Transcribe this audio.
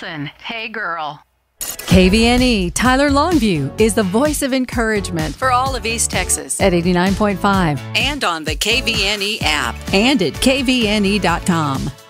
Listen, hey girl. KVNE Tyler Longview is the voice of encouragement for all of East Texas at 89.5 and on the KVNE app and at kvne.com.